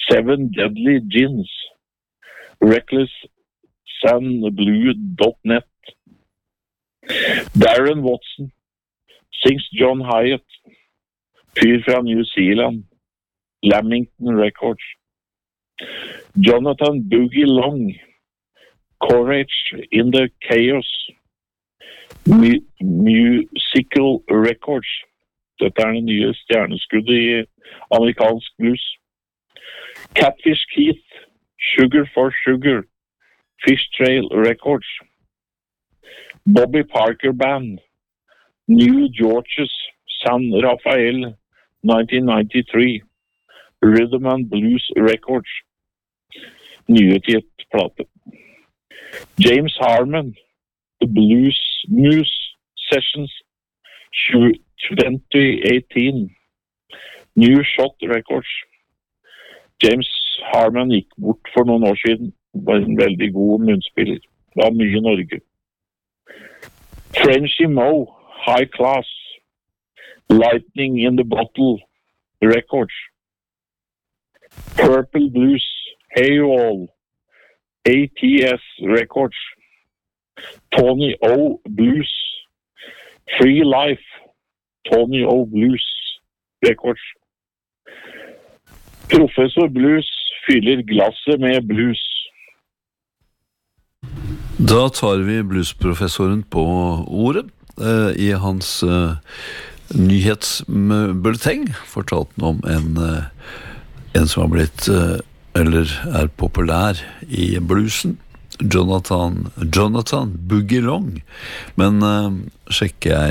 Seven Deadly Gins, RecklessSandBlue.net. Darren Watson, sings John Hyatt, fyr fra New Zealand, Lamington Records. Jonathan Boogie Long, Courage in the Chaos, Musical Records. Dette det nye stjerneskuddet i amerikansk blues. Catfish Keith, Sugar for Sugar, Fish Trail Records. Bobby Parker Band, New Georges, San Rafael, 1993, Rhythm and Blues Records, nyutgitt plate. James Harmon, The Blues Muse Sessions, 2018, New Shot Records. James Harmon gikk bort for noen år siden, var en veldig god munnspiller, var mye i Norge. Frenchy Mo, High Class, Lightning in the Bottle Records. Purple Blues, Hey You All, ATS Records. Tony O Blues, Free Life, Tony O Blues Records. Professor Blues fyller glasset med blues. Da tar vi bluesprofessoren på ordet. I hans nyhetsbulleteng fortalte han om en som har blitt eller populær i bluesen, Jonathan Boogie Long. Men sjekker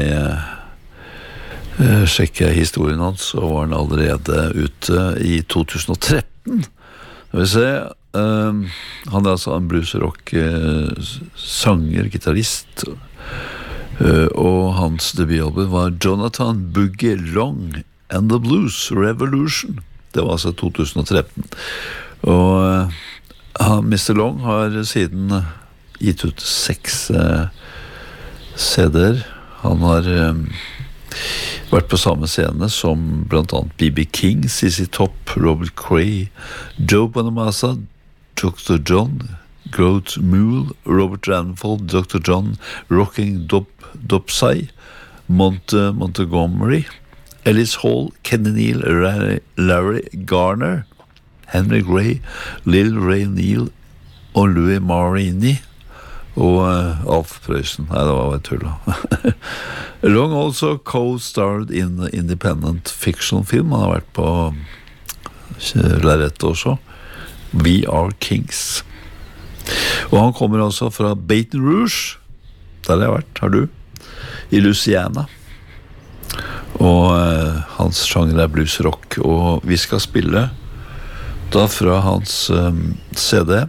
jeg historien hans, så var han allerede ute i 2013. Det vil se, han altså en blues-rock sanger, gitarrist, og hans debutalbum var Jonathan Boogie Long and the Blues Revolution. Det var altså 2013. Og Mr. Long har siden gitt ut 6 CD-er. Han har vært på samme scene som blant annet B.B. King, CC Top, Robert Cray, Joe Bonamassa, Dr. John, Groat Mule, Robert Ranfold, Dr. John, Rocking Dopsai, Montgomery, Ellis Hall, Kenny Neal, Larry Garner, Henry Gray, Lil Ray Neal og Louis Marini og Alf Prøysen. Nei, det var et tull. Long also co-starred in the independent fiction film. Han har vært på lerret også. We Are Kings. Og han kommer altså fra Baton Rouge. Der har jeg vært, har du? I Louisiana. Og hans sjanger blues-rock. Og vi skal spille da fra hans CD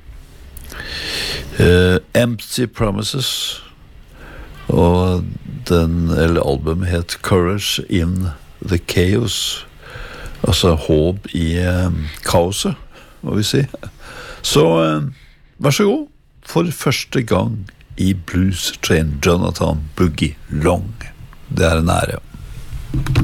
Empty Promises, og albumet het Courage in the Chaos, altså håp i kaoset, må vi si. Så vær så god, for første gang i Blues Train, Jonathan Boogie Long. Det en ære.